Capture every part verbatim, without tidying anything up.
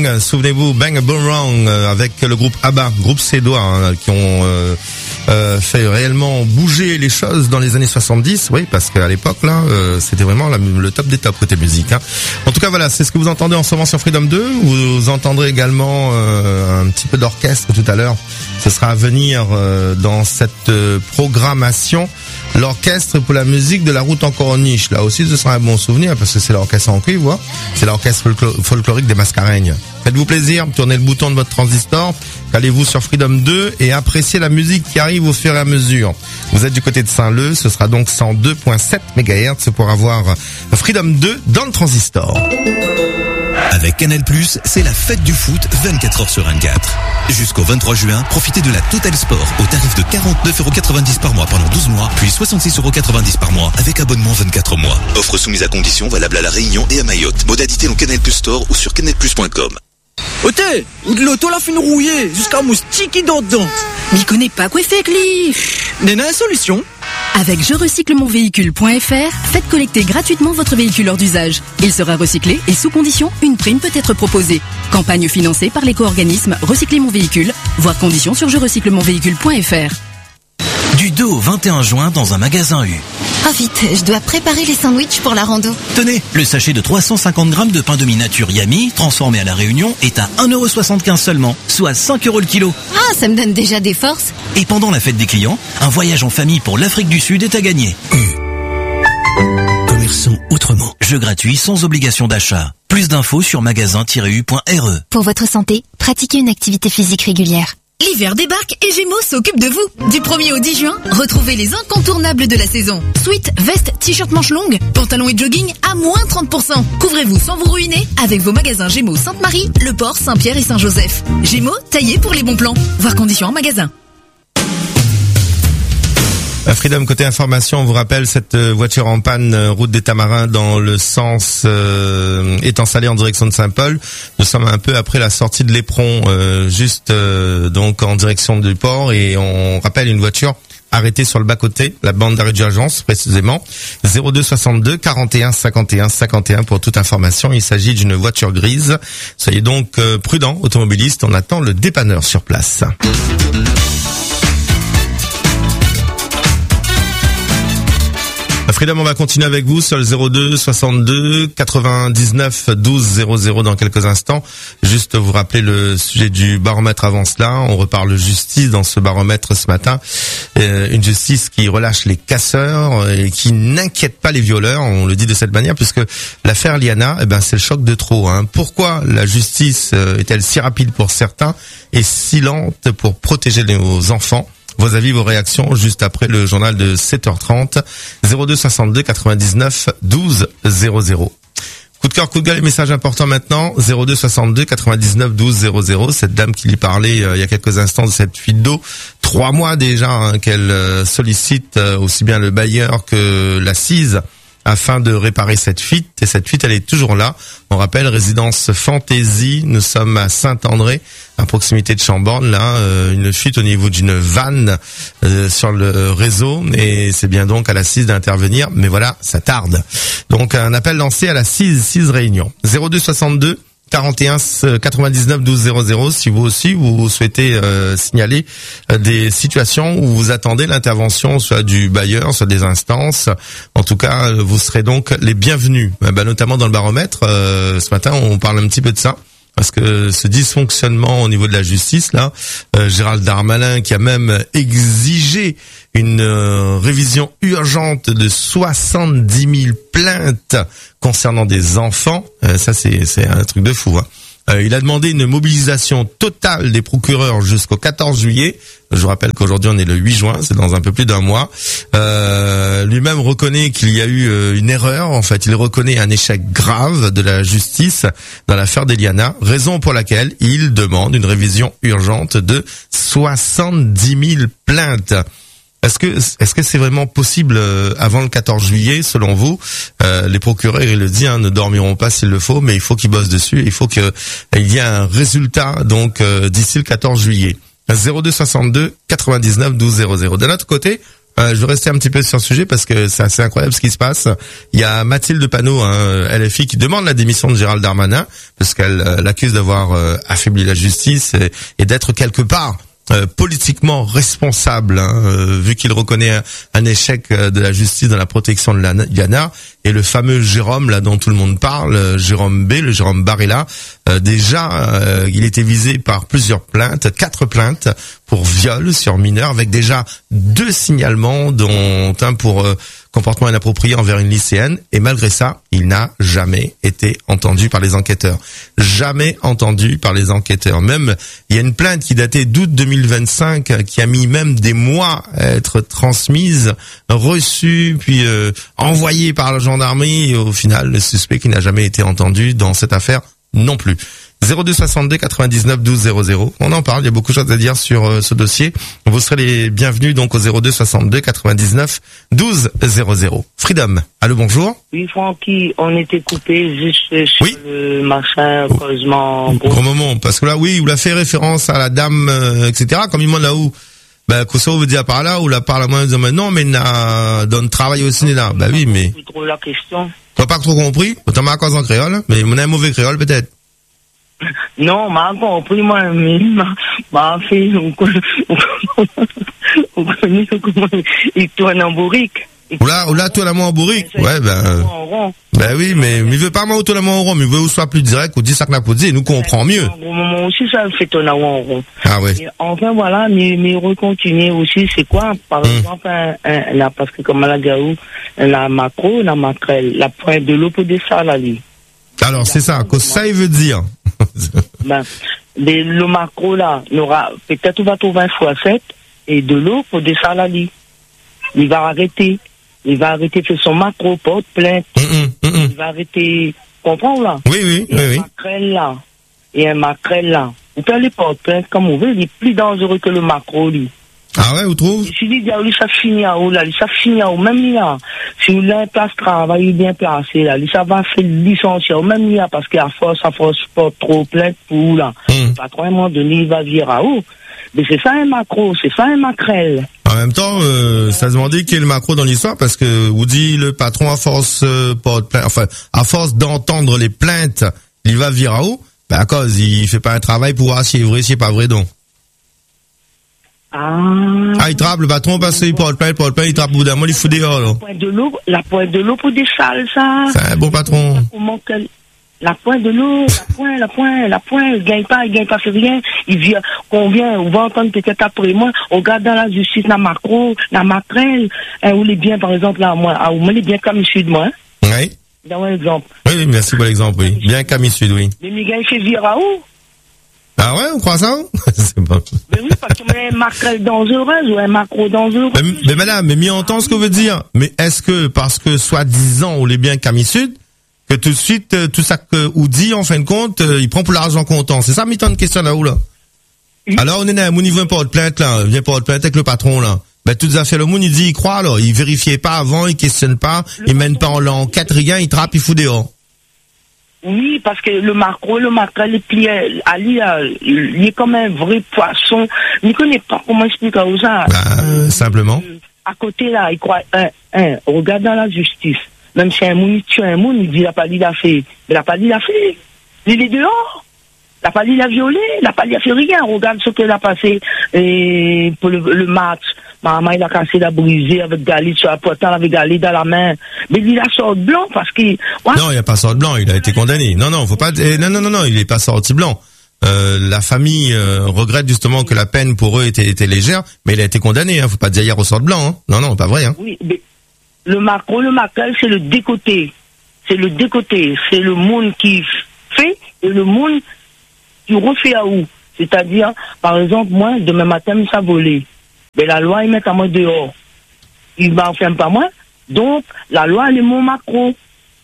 Bang, souvenez-vous, Bang a Boomerang avec le groupe ABBA, groupe suédois, hein, qui ont euh, euh, fait réellement bouger les choses dans les années soixante-dix, oui, parce qu'à l'époque là, euh, c'était vraiment la, le top des tops côté musique. Hein. En tout cas, voilà, c'est ce que vous entendez en ce moment sur Freedom deux. Vous entendrez également euh, un petit peu d'orchestre tout à l'heure. Ce sera à venir euh, dans cette euh, programmation. L'orchestre pour la musique de la route en corniche. Là aussi, ce sera un bon souvenir parce que c'est l'orchestre en cuivre. C'est l'orchestre folklor- folklorique des Mascareignes. Faites-vous plaisir, tournez le bouton de votre transistor, calez-vous sur Freedom deux et appréciez la musique qui arrive au fur et à mesure. Vous êtes du côté de Saint-Leu, ce sera donc cent deux virgule sept mégahertz pour avoir Freedom deux dans le transistor. Avec Canal plus, c'est la fête du foot vingt-quatre heures sur vingt-quatre. Jusqu'au vingt-trois juin, profitez de la Total Sport au tarif de quarante-neuf euros quatre-vingt-dix par mois pendant douze mois, puis soixante-six euros quatre-vingt-dix par mois avec abonnement vingt-quatre mois. Offre soumise à conditions valable à La Réunion et à Mayotte. Modalité dans Canal plus Store ou sur canal plus point com. Ote, l'auto l'a fait rouiller jusqu'à moustique dedans. M'y connais pas quoi faire, Cli. Nena, une solution. Avec je recycle mon véhicule point f r, faites collecter gratuitement votre véhicule hors d'usage. Il sera recyclé et sous condition, une prime peut être proposée. Campagne financée par l'éco-organisme Recycler mon véhicule. Voir conditions sur je recycle mon véhicule point f r. Du deux au vingt et un juin dans un magasin U. Ah vite, je dois préparer les sandwichs pour la rando. Tenez, le sachet de trois cent cinquante grammes de pain demi-nature Yami, transformé à la Réunion, est à un euro soixante-quinze seulement, soit cinq euros le kilo. Ah, ça me donne déjà des forces. Et pendant la fête des clients, un voyage en famille pour l'Afrique du Sud est à gagner. U. Commerçons autrement. Jeu gratuit sans obligation d'achat. Plus d'infos sur magasin tiret u point r e. Pour votre santé, pratiquez une activité physique régulière. L'hiver débarque et Gémeaux s'occupe de vous. Du premier au dix juin, retrouvez les incontournables de la saison. Sweat, veste, t-shirt manches longues, pantalons et jogging à moins trente pour cent. Couvrez-vous sans vous ruiner avec vos magasins Gémeaux Sainte-Marie, Le Port, Saint-Pierre et Saint-Joseph. Gémeaux, taillés pour les bons plans. Voir conditions en magasin. Freedom, côté information, on vous rappelle cette voiture en panne, route des Tamarins dans le sens euh, est installée en direction de Saint-Paul. Nous sommes un peu après la sortie de l'Éperon, euh, juste euh, donc en direction du port, et on rappelle une voiture arrêtée sur le bas-côté, la bande d'arrêt d'urgence précisément, zéro deux soixante-deux quarante et un cinquante et un cinquante et un pour toute information. Il s'agit d'une voiture grise. Soyez donc euh, prudents, automobilistes, on attend le dépanneur sur place. Freedom, on va continuer avec vous sur le zéro deux soixante-deux quatre-vingt-dix-neuf douze zéro zéro dans quelques instants. Juste vous rappeler le sujet du baromètre avant cela. On reparle justice dans ce baromètre ce matin. Euh, une justice qui relâche les casseurs et qui n'inquiète pas les violeurs. On le dit de cette manière puisque l'affaire Liana, eh ben, c'est le choc de trop. Hein. Pourquoi la justice est-elle si rapide pour certains et si lente pour protéger nos enfants? Vos avis, vos réactions, juste après le journal de sept heures trente, zéro deux soixante-deux quatre-vingt-dix-neuf douze zéro zéro. Coup de cœur, coup de gueule, les messages importants maintenant, zéro deux soixante-deux quatre-vingt-dix-neuf douze zéro zéro. Cette dame qui lui parlait euh, il y a quelques instants de cette fuite d'eau, trois mois déjà hein, qu'elle euh, sollicite euh, aussi bien le bailleur que la C I S afin de réparer cette fuite, et cette fuite elle est toujours là. On rappelle, résidence Fantaisie, nous sommes à Saint-André, à proximité de Chambord, là, euh, une fuite au niveau d'une vanne euh, sur le réseau, et c'est bien donc à la C I S d'intervenir, mais voilà, ça tarde. Donc un appel lancé à la C I S, C I S Réunion, zéro deux soixante-deux quarante et un quatre-vingt-dix-neuf douze zéro zéro si vous aussi vous souhaitez euh, signaler euh, des situations où vous attendez l'intervention soit du bailleur, soit des instances. En tout cas, euh, vous serez donc les bienvenus. Euh, bah, notamment dans le baromètre, euh, ce matin on parle un petit peu de ça. Parce que ce dysfonctionnement au niveau de la justice, là, euh, Gérald Darmanin qui a même exigé une euh, révision urgente de soixante-dix mille plaintes concernant des enfants, euh, ça c'est c'est un truc de fou, hein. Euh, il a demandé une mobilisation totale des procureurs jusqu'au quatorze juillet. Je vous rappelle qu'aujourd'hui on est le huit juin, c'est dans un peu plus d'un mois. Euh, lui-même reconnaît qu'il y a eu euh, une erreur. En fait, il reconnaît un échec grave de la justice dans l'affaire d'Eliana, raison pour laquelle il demande une révision urgente de soixante-dix mille plaintes. Est-ce que est-ce que c'est vraiment possible euh, avant le quatorze juillet, selon vous? euh, Les procureurs, il le dit, hein, ne dormiront pas s'il le faut, mais il faut qu'ils bossent dessus. Il faut que euh, il y ait un résultat donc euh, d'ici le quatorze juillet. zéro deux soixante-deux quatre-vingt-dix-neuf douze zéro zéro. De notre côté, Euh, je veux rester un petit peu sur le sujet parce que c'est assez incroyable ce qui se passe. Il y a Mathilde Panot, hein, L F I, qui demande la démission de Gérald Darmanin parce qu'elle euh, l'accuse d'avoir euh, affaibli la justice et, et d'être quelque part Euh, politiquement responsable, hein, euh, vu qu'il reconnaît un, un échec euh, de la justice dans la protection de la Yana, et le fameux Jérôme là dont tout le monde parle, euh, Jérôme B, le Jérôme Barilla, euh, déjà euh, il était visé par plusieurs plaintes, quatre plaintes pour viol sur mineur, avec déjà deux signalements, dont un pour euh, comportement inapproprié envers une lycéenne, et malgré ça, il n'a jamais été entendu par les enquêteurs. Jamais entendu par les enquêteurs. Même, il y a une plainte qui datait d'août deux mille vingt-cinq, qui a mis même des mois à être transmise, reçue, puis euh, envoyée par la gendarmerie, et au final, le suspect qui n'a jamais été entendu dans cette affaire non plus. zéro deux soixante-deux quatre-vingt-dix-neuf douze zéro zéro. On en parle, il y a beaucoup de choses à dire sur euh, ce dossier. Vous serez les bienvenus donc au zéro deux soixante-deux quatre-vingt-dix-neuf douze zéro zéro. Freedom, allô, bonjour. Oui, Francky, on était coupé juste sur oui. le machin, oh. causement... Gros, gros moment, parce que là, oui, vous l'a fait référence à la dame, euh, et cetera. Comme il demande là où, bah, Kosovo veut dire par là, ou la par la moindre, mais non, mais n'a, donne travail au cinéma. Bah oui, mais... C'est trop la question. Tu n'as pas trop compris? T'as ma cause en créole, mais on a un mauvais créole, peut-être. Non, m'a compris, moi, mais m'a, m'a fait, on connaît, on connaît comment il tourne en bourrique. Oula, oula, toi la main en bourrique. Ouais, ben, ben oui, mais, mais il veut pas moi tout la main en rond, mais il veut soit plus direct ou dit ça que n'a pas dit, nous comprend mieux. Au moment aussi, ça fait ton en rond. Ah ouais. Et enfin, voilà, mais, mais recontinuer aussi, c'est quoi? Par hum. exemple, un, un, là, parce que comme à la gaou, la macro, la maquerelle, la pointe de l'eau pour des salariés. Alors, c'est ça, que ça, il veut dire. Ben, mais le macro, là, n'aura, peut-être on va trouver un fois sept, et de l'eau pour des salariés. Il va arrêter. Il va arrêter de faire son macro, porte plainte. Mm -mm, mm -mm. Il va arrêter, comprends là? Oui, oui, et oui, un oui. Maquerelle là. Et un maquerelle là. Vous pouvez aller porte plainte comme vous voulez, il est plus dangereux que le macro, lui. Ah ouais, vous trouvez? Je suis dit, lui, ça finit à haut, là, lui, ça finit à haut, même là. Si vous l'avez place travail bien placé, là, lui, ça va faire licencier, même là, parce qu'à force, à force, porte trop plainte pour, là. Mm. Pas trop, à un moment donné, il va virer à haut. Mais c'est ça un macro, c'est ça un maquerelle. En même temps, euh, ça se demandait qui est le macro dans l'histoire, parce que vous dit le patron à force euh, porte plainte, enfin à force d'entendre les plaintes, il va virer à haut. Ben à cause il fait pas un travail pour voir si c'est vrai, si c'est pas vrai donc. Ah. Ah il trappe le patron parce qu'il porte plainte, porte plainte, il trappe au bout d'un mois, il fout dehors là. La pointe de l'eau, la pointe de l'eau pour des salles, ça. C'est un bon patron. La pointe de l'eau, la pointe, la pointe, la pointe, il gagne pas, il gagne pas, c'est rien. Il vient, combien, on va entendre peut-être après moi, on regarde dans la justice, la macro, la maquerelle, hein, où les biens, par exemple, là, moi, où les biens comme sud, moi, hein. Oui. Dans un exemple. Oui, oui, merci pour l'exemple, oui. Bien Camille Sud, oui. Mais il gagne fait virer à où? Ah ouais, on croit ça? C'est pas... Mais oui, parce qu'on a un maquerelle dangereuse ou un macro dangereux. Mais, mais madame, mais mi entend ce que veut dire. Mais est-ce que, parce que, soi-disant, on les biens Camille Sud, que tout de suite, euh, tout ça que ou dit, en fin de compte, euh, il prend pour l'argent comptant. C'est ça, mi de question là-haut, là. Oui. Alors, on est là, mon niveau pas de plainte, là, vient pas de plainte avec le patron, là. Ben, toutes les affaires, le monde, il dit, il croit, là. Il vérifiait pas avant, il questionne pas, le il mène pas en l'enquête, rien, il trappe, il fout dehors. Oui, parce que le macro, le maquerelle, il plié, Ali, il est comme un vrai poisson. Il ne connaît pas comment expliquer ça. Ben, euh, simplement. À côté, là, il croit, un, un, regarde dans la justice. Même si un monde tue un monde, il dit, il n'a pas dit la fait. Mais il n'a pas dit la fait. Il est dehors. Il n'a pas dit la violé. Il n'a pas dit la fait rien. Regarde ce qu'il a passé, et pour le, le match. Maman, il a cassé, il a brisé avec Galit sur la poitrine, avec Galit dans la main. Mais il a sorti blanc parce qu'il... Ouais. Non, il n'a pas sorti blanc, il a été condamné. Non, non, faut pas, eh, non, non, non, non, il n'est pas sorti blanc. Euh, la famille euh, regrette justement que la peine pour eux était, était légère, mais il a été condamné, hein. Faut pas dire hier au sort blanc, hein. Non, non, pas vrai, hein. Oui, mais le macro, le maquerelle, c'est le décoté. C'est le décoté. C'est le monde qui fait et le monde qui refait à où. C'est-à-dire, par exemple, moi, demain matin, il s'est volé. Mais la loi, il met à moi dehors. Il va enfin pas moi. Donc, la loi, elle est mon macro.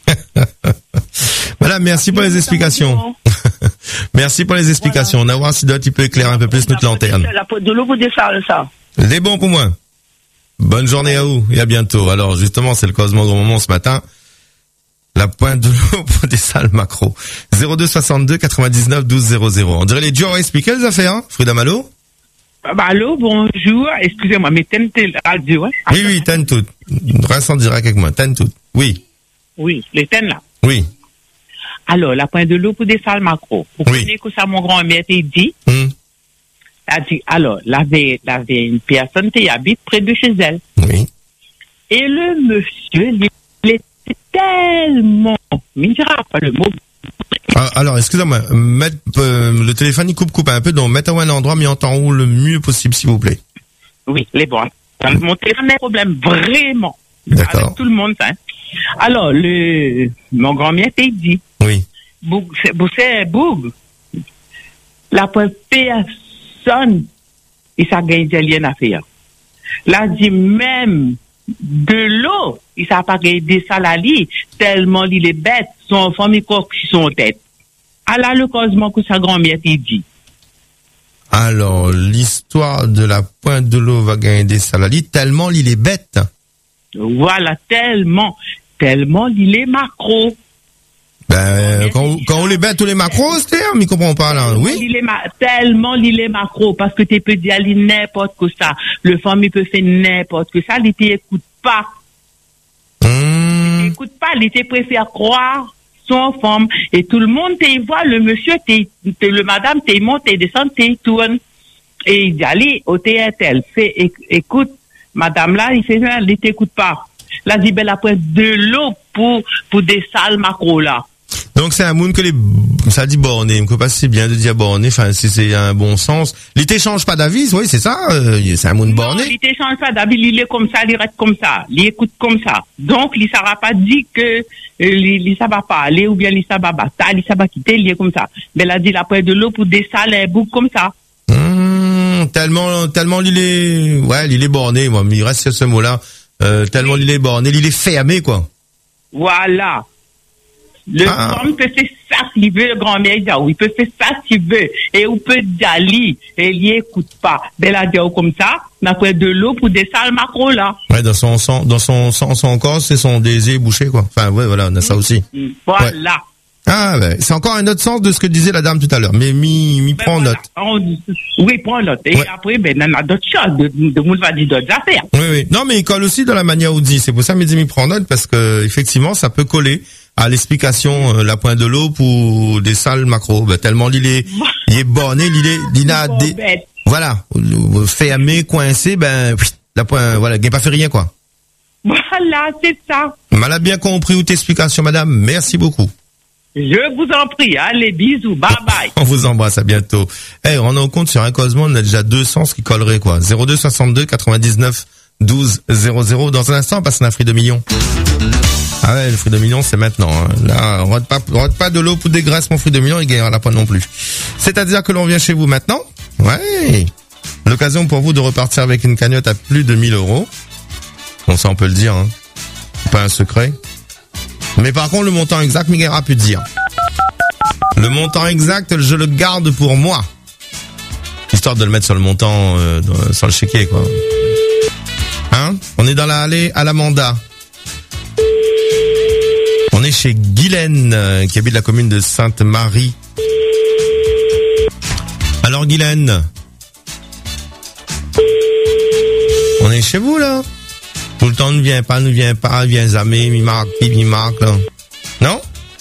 Voilà, merci pour les explications. Merci pour les explications. Voilà. On va voir si d'autres, il peut éclairer un peu plus notre lanterne. La pointe de l'eau pour des salles, ça. C'est bon pour moi. Bonne journée à vous et à bientôt. Alors, justement, c'est le Cosmo Grand Moment ce matin. La pointe de l'eau pour des salles macro. zéro deux soixante-deux quatre-vingt-dix-neuf douze zéro zéro. On dirait les Joe expliquer les affaires, hein, Frida Malo? Bah, allô, bonjour. Excusez-moi, mais t'aimes tes radio, hein? Oui, oui, t'aimes tout. Reste en direct avec moi, t'aimes tout. Oui. Oui, les thèmes là. Oui. Alors, la pointe de l'eau pour des salles macro. Vous Oui. connaissez que ça, mon grand-mère t'a dit? Hum. Elle a dit, alors, la avait, la avait une personne qui habite près de chez elle. Oui. Et le monsieur, il était tellement, mais il dira pas le mot. Ah, alors, excusez-moi, mettre, euh, le téléphone il coupe coupe un peu, donc mettez-vous un endroit mis en temps haut le mieux possible, s'il vous plaît. Oui, les bons. Mon téléphone a un problème, vraiment. D'accord. Avec tout le monde, hein. Alors, le, mon grand-mère t'a dit. Oui. Boug, c'est, Boug, c'est Boug. La personne, il s'est gagné des liens à faire. Là, dit même de l'eau, il s'est pas gagné des salariés, tellement il est bête, son enfant, il croit qu'ils sont en tête. Alors, le causement que sa grand-mère t'a dit. Alors, l'histoire de la pointe de l'eau va gagner des salariés, tellement il est bête. Voilà, tellement, tellement il est macro. Ben, quand, quand on les bête, tous les macros, c'est, on m'y comprend pas, là. Oui. Il est ma- tellement il est macro, parce que tu peux dire aller n'importe que ça. Le femme, il peut faire n'importe que ça, il t'écoute pas. Hum. Il t'écoute pas, il te préfère croire son femme. Et tout le monde te voit, le monsieur, t'es, t'es- le madame, t'es monte, t'es descend, t'es tourne. Et il dit, allez, au théâtre, elle fait, éc- écoute, madame là, il fait, il t'écoute pas. Là, il dit, ben, après de l'eau pour, pour des sales macros là. Donc c'est un monde que les, ça dit borné, je ne sais pas si c'est bien de dire borné, enfin si c'est un bon sens. Il t'échange pas d'avis, oui c'est ça, euh, c'est un monde borné. Non, il t'échange pas d'avis, il est comme ça, il reste comme ça, il écoute comme ça. Donc, il ne s'aura pas dit que euh, il ne va pas aller ou bien il ne va pas il ne va quitter, il est comme ça. Mais il a dit après de l'eau pour des salaires, boucles comme ça. Hum, tellement, tellement il est, ouais, il est borné, moi, mais il reste sur ce mot-là, euh, tellement il est borné, il est fermé, quoi. Voilà. Le Ah. homme peut faire ça qu'il veut, le grand-mère, il dit, ah oui, il peut faire ça qu'il veut. Et on peut dire, et il écoute pas. Ben, là, dit, comme ça, on a pris de l'eau pour des sales macros, là. Ouais, dans son sang, dans son sang, son corps, c'est son désir bouché, quoi. Enfin, ouais, voilà, on a ça aussi. Voilà. Ah, ouais, c'est encore un autre sens de ce que disait la dame tout à l'heure, mais mi, mi Ben, prend voilà. note. On- oui, prends note. Et Ouais. après, ben, on a d'autres choses, de, de, monde va dire d'autres affaires. Oui, oui. Non, mais il colle aussi dans la manière où dit. C'est pour ça que Mehdi m'y prend note, parce que, effectivement, ça peut coller à l'explication, euh, la pointe de l'eau pour des salles macro. Ben, tellement il est, il est borné, il est, il a Bon, des, bête. voilà, fermé, coincé, ben, pff, la pointe, voilà, il n'a pas fait rien, quoi. Voilà, c'est ça. Mal a bien compris ou explication, madame. Merci beaucoup. Je vous en prie. Allez, bisous. Bye bye. On vous embrasse, à bientôt. Eh, on en compte sur un causement, on a déjà deux sens qui colleraient, quoi. zéro deux soixante-deux quatre-vingt-dix-neuf douze zéro zéro. Dans un instant, on passe un fruit de million. Ah ouais, le fruit de million, c'est maintenant, hein. Là, on rate pas, on rate pas de l'eau pour des graisses, mon fruit de million, il gagnera la pointe non plus. C'est-à-dire que l'on vient chez vous maintenant. Ouais. L'occasion pour vous de repartir avec une cagnotte à plus de mille euros. Bon, ça, on peut le dire, hein. C'est pas un secret. Mais par contre, le montant exact, Miguel a pu dire. Le montant exact, je le garde pour moi. Histoire de le mettre sur le montant, euh, dans- sur le chéquier, quoi. Hein? On est dans la allée à l'Amanda. On est chez Guylaine, euh, qui habite la commune de Sainte-Marie. Alors, Guylaine? On est chez vous, là? Tout le temps, ne vient pas, ne vient pas, vient jamais, mi marque, mi marque, là. Non?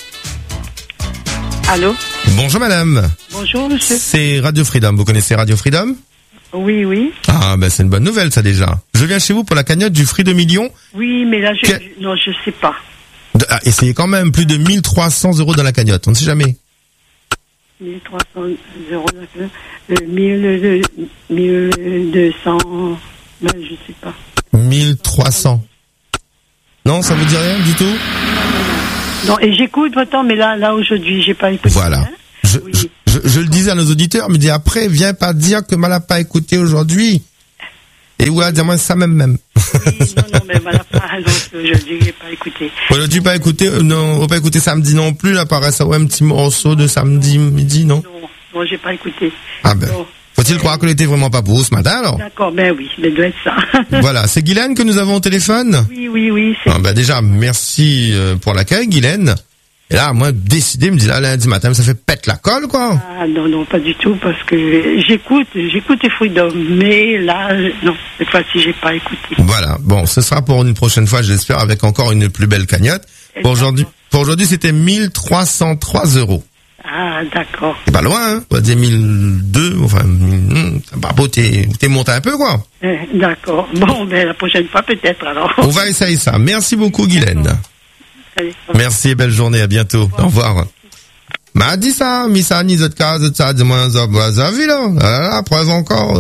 Allô? Bonjour, madame. Bonjour, monsieur. C'est Radio Freedom. Vous connaissez Radio Freedom? Oui, oui. Ah, ben, c'est une bonne nouvelle, ça, déjà. Je viens chez vous pour la cagnotte du fruit de million. Oui, mais là, je, Que- non, je sais pas. De- ah, essayez quand même, plus de mille trois cents euros dans la cagnotte. On ne sait jamais. mille trois cents euros, euh, mille deux cents, ben, je sais pas. mille trois cents. Non, ça vous dit rien du tout? Non, et j'écoute pourtant, mais là, là, aujourd'hui, j'ai pas écouté. Voilà. hein. Je, Oui. je, je- je le disais à nos auditeurs, mais dis après, viens pas dire que mal a pas écouté aujourd'hui. Et ouais, dis-moi ça même même. Oui, non, non, mais voilà, pas, donc, aujourd'hui, j'ai pas écouté. Aujourd'hui pas écouté, euh, non, on pas écouté samedi non plus, là, paraît ça, ouais, un petit morceau de samedi midi, non? Non, non, j'ai pas écouté. Ah ben. Non. Faut-il croire que était vraiment pas pour vous ce matin, alors? D'accord, ben oui, mais doit être ça. Voilà. C'est Guylaine que nous avons au téléphone? Oui, oui, oui, c'est, Ah ben déjà, merci euh, pour l'accueil, Guylaine. Et là, moi, décidé, me dit là, lundi matin, ça fait pète la colle, quoi. Ah non, non, pas du tout, parce que j'écoute, j'écoute les Freedom, mais là, non, cette fois-ci, j'ai pas écouté. Voilà. Bon, ce sera pour une prochaine fois, j'espère, avec encore une plus belle cagnotte. Pour aujourd'hui, pour aujourd'hui, c'était mille trois cent trois euros. Ah, d'accord. C'est pas loin, hein. On va dire mille deux, enfin, hum, bah, beau, t'es, t'es monté un peu, quoi. Eh, d'accord. Bon, ben, la prochaine fois, peut-être, alors. On va essayer ça. Merci beaucoup, Guylaine. Allez, merci et belle journée, à bientôt. Au revoir. M'a dit ça, mis ça, ni d'autres cas, ça, de moins, ça, ça, vu, là. Ah, là, preuve encore.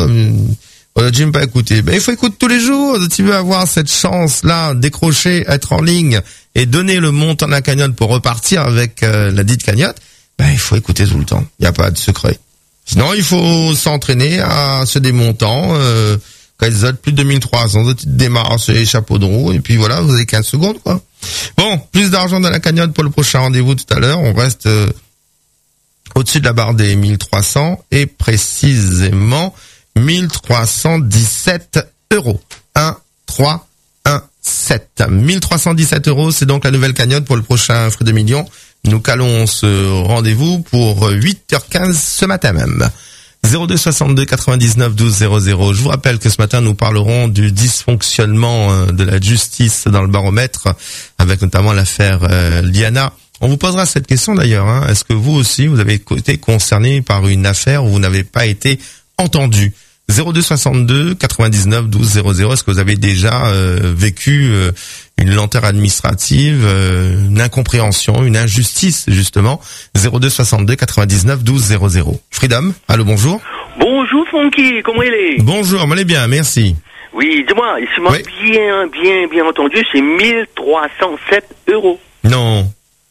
On a déjà pas écouté. Ben, il faut écouter tous les jours. Si tu veux avoir cette chance-là, décrocher, être en ligne et donner le montant de la cagnotte pour repartir avec euh, la dite cagnotte, ben, il faut écouter tout le temps. Il n'y a pas de secret. Sinon, il faut s'entraîner à ce démontant, euh, quand ils ont plus de deux mille trois cents, tu démarres sur les chapeaux de roue, et puis voilà, vous avez quinze secondes, quoi. Bon, plus d'argent dans la cagnotte pour le prochain rendez-vous tout à l'heure. On reste euh, au-dessus de la barre des mille trois cents et précisément mille trois cent dix-sept euros. un, trois, un, sept. mille trois cent dix-sept euros, c'est donc la nouvelle cagnotte pour le prochain Fruit de Millions. Nous calons ce rendez-vous pour huit heures quinze ce matin même. zéro deux soixante-deux quatre-vingt-dix-neuf douze zéro zéro. Je vous rappelle que ce matin, nous parlerons du dysfonctionnement de la justice dans le baromètre, avec notamment l'affaire euh, Liana. On vous posera cette question d'ailleurs. Hein. Est-ce que vous aussi, vous avez été concerné par une affaire où vous n'avez pas été entendu? zéro deux soixante-deux quatre-vingt-dix-neuf douze zéro zéro. Est-ce que vous avez déjà euh, vécu euh, une lenteur administrative, euh, une incompréhension, une injustice justement? zéro deux soixante-deux quatre-vingt-dix-neuf douze zéro zéro. Freedom, allô, bonjour. Bonjour Funky, comment il est? Bonjour, m'allez bien, merci. Oui, dis-moi, il m'a oui. bien, bien, bien entendu, c'est mille trois cent sept euros. Non.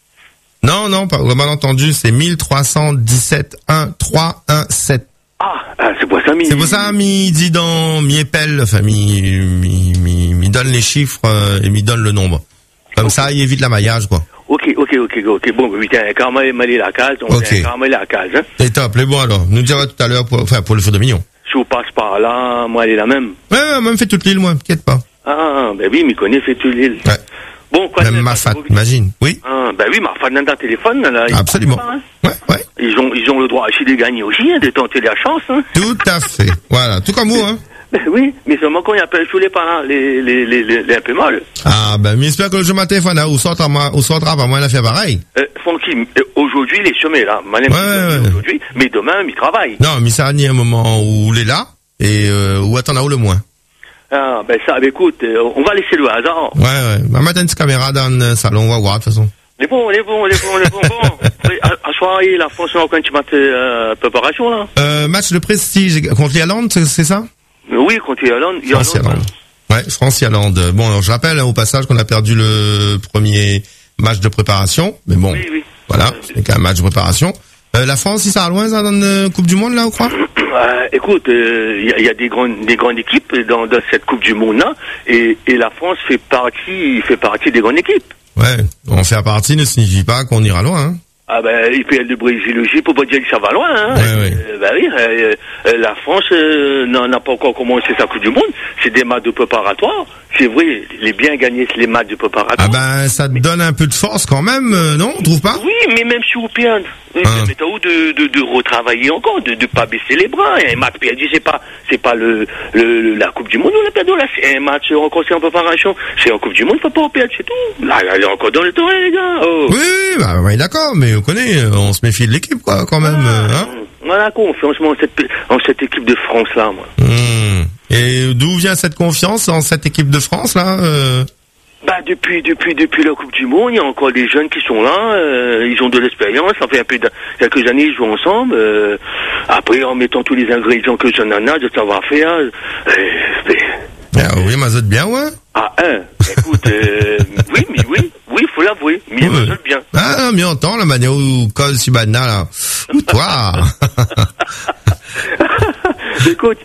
Non, non, pas, mal entendu, c'est mille trois cent dix-sept un trois un sept. Ah, ah, c'est pour ça, mi... C'est pour ça, mi dit dans, mi épelle, enfin, mi, mi, mi, mi donne les chiffres, euh, et mi donne le nombre. Comme okay. Ça, il évite la maillage, quoi. Ok, ok, ok, ok. Bon, oui, t'as quand même allé la case, on okay. a quand même la case, hein. C'est top, les bons alors. Nous dira tout à l'heure pour, enfin, pour le Fruit de Millions. Si on passe par là, moi, elle est la même. Ouais, ouais, même fait toute l'île, moi, t'inquiète pas. Ah, ben oui, m'y connaît fait toute l'île. Ouais. Bon, quoi. Même Marfat, imagine. Oui. Ah, ben oui, Marfat dans un téléphone, là. Absolument. Pas, hein. Ouais, ouais. Ils ont, ils ont le droit aussi de gagner aussi, hein, de tenter la chance, hein. Tout à fait. Voilà. Tout comme vous, hein. Ben oui, mais seulement quand il appelle tous les parents, les, les, les, les, les un peu mal. Ah, ben, mais j'espère que le jour matin, là, où sortira, où sortira, pas moi, il a fait pareil. Euh, Funky, aujourd'hui, il est chômé, là. Ouais, ouais. Aujourd'hui, mais demain, il travaille. Non, mais ça a ni un moment où il est là, et, euh, où attend là-haut le moins. Ah, ben ça, ben écoute, euh, on va laisser le hasard. Ouais, ouais. On va mettre une petite caméra dans le salon, on va voir, de toute façon. Les bons, les bons, les bons, les bons, bon. À, à soir, la France, on a quand tu match euh, préparation, là. Euh, match de prestige contre l'Irlande, c'est ça? Oui, contre l'Irlande. France-Irlande. Ouais, France-Irlande. Bon, alors je rappelle, hein, au passage, qu'on a perdu le premier match de préparation. Mais bon. Oui, oui. Voilà. C'est qu'un match de préparation. Euh, la France, si ça va loin, ça, dans la Coupe du Monde, là, on croit? Euh, écoute, il euh, y, y a des grandes, des grandes équipes dans, dans cette Coupe du Monde-là, et, et la France fait partie, fait partie des grandes équipes. Ouais, on fait partie ne signifie pas qu'on ira loin, hein. Ah ben, il peut y avoir le Brésil aussi, pour pas dire que ça va loin, hein. Ouais, ouais. Euh, ben oui, euh, euh, la France euh, n'a pas encore commencé sa Coupe du Monde, c'est des matchs de préparatoire. C'est vrai, les bien gagnés, c'est les matchs de préparatoire. Ah ben, ça te mais... donne un peu de force quand même, euh, non? On trouve pas? Oui, mais même si vous perdez, ça permet de, de, de retravailler encore, de ne pas baisser les bras. Un match perdu, c'est pas, c'est pas le, le, la Coupe du Monde, on l'a perdu là. C'est un match encore, c'est en préparation. C'est en Coupe du Monde, faut pas en perdre, c'est tout. Là, elle est encore dans le temps, les gars. Oh. Oui, oui, bah, oui, d'accord, mais on connaît, on se méfie de l'équipe, quoi, quand même, ah, hein. On a confiance, moi, en cette, en cette équipe de France, là, moi. Mmh. Et d'où vient cette confiance en cette équipe de France, là, euh... Bah, depuis, depuis, depuis la Coupe du Monde, il y a encore des jeunes qui sont là, euh, ils ont de l'expérience, ça fait un peu de, quelques années, ils jouent ensemble, euh, après, en mettant tous les ingrédients que j'en ai, de savoir-faire, euh, mais... Ah oui, mazote bien, ouais. Ah, hein, écoute, euh, oui, mais oui, oui, faut l'avouer, mieux ouais. Mazote bien. Ah, mieux entend, la manière où colle Subana, là. Ou toi. Écoute,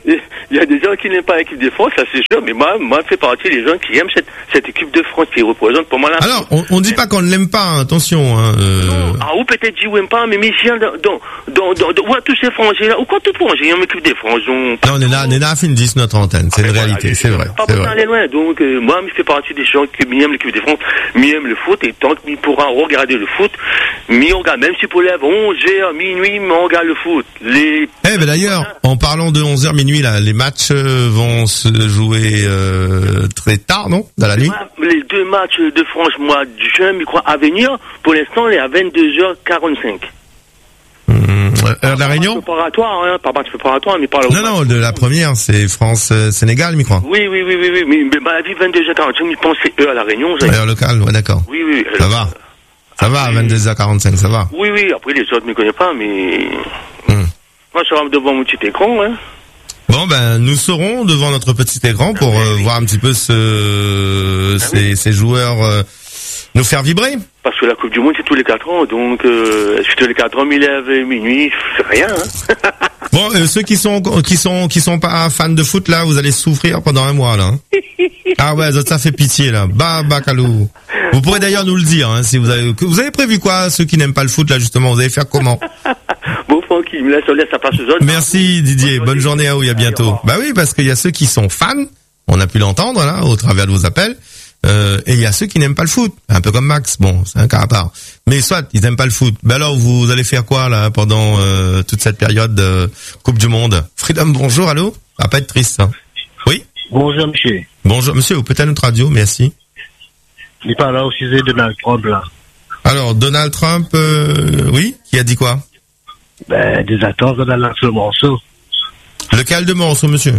il y a des gens qui n'aiment pas l'équipe de France, ça c'est sûr, mais moi, moi, je fais partie des gens qui aiment cette, cette équipe de France qui représente pour moi la Alors, on, on dit pas qu'on ne l'aime pas, hein, attention, hein, euh... Non, ah, ou peut-être dit ou aime pas, mais Michel, dans, dans, dans, dans, dans, ouais, tous ces Français là, ou quoi tout Français, il y a une équipe de France, donc. Non, on est là, on est là à fin de dix, notre antenne, c'est ah, une réalité, voilà, c'est vrai. Pas c'est pour aller loin, donc, euh, moi, je fais partie des gens qui aiment l'équipe de France, mais aiment le foot, et tant qu'il pourra regarder le foot, mais on regarde, même si pour lève onze heures, minuit, mais on regarde le foot. Les... Eh, ben d'ailleurs, en parlant de onze heures minuit, là, les matchs vont se jouer euh, très tard, non? Dans la nuit? Les deux matchs de France, mois de juin, je crois, à venir, pour l'instant, il est à vingt-deux heures quarante-cinq. Mmh, heure de la Réunion? Pas préparatoire, hein, pas match préparatoire, mais pas le Non, non, de la première, c'est France-Sénégal, je crois. Oui, oui, oui, oui, oui, mais, mais bah, la vie, vingt-deux heures quarante-cinq, je pense que c'est heure à la Réunion. Heure locale, ouais, d'accord. Oui, oui. Ça va. Ça va, à vingt-deux heures quarante-cinq, ça va. Oui, oui, après les autres, je ne connais pas, mais... Mmh. Moi, je serai devant mon petit écran, hein. Bon, ben, nous serons devant notre petit écran pour ah, oui, euh, oui. voir un petit peu ce, ah, ces, oui. ces joueurs euh, nous faire vibrer. Parce que la Coupe du Monde, c'est tous les quatre ans, donc euh, tous les quatre ans, mille et minuit, c'est rien, hein. Bon, euh, ceux qui sont qui sont qui sont pas fans de foot là, vous allez souffrir pendant un mois là. Hein. Ah ouais, ça fait pitié là. Bah bah Calou. Vous pourrez d'ailleurs nous le dire hein, si vous avez vous avez prévu quoi, ceux qui n'aiment pas le foot là justement, vous allez faire comment? Bon tranquille, me laisse on laisse sa place aux autres. Merci Didier, bonne, bonne journée à vous, à bientôt. Bah oui, parce qu'il y a ceux qui sont fans, on a pu l'entendre là au travers de vos appels. Euh, et il y a ceux qui n'aiment pas le foot, un peu comme Max, bon, c'est un cas à part. Mais soit, ils n'aiment pas le foot. Ben alors, vous allez faire quoi, là, pendant euh, toute cette période de Coupe du Monde? Freedom, bonjour, allô? Ça va pas être triste, hein. Oui? Bonjour, monsieur. Bonjour, monsieur, vous peut-être notre radio, merci. Il parle là au sujet de Donald Trump, là. Alors, Donald Trump, euh, oui? Qui a dit quoi? Ben, des attentes de la ce morceau. Lequel de morceau, monsieur?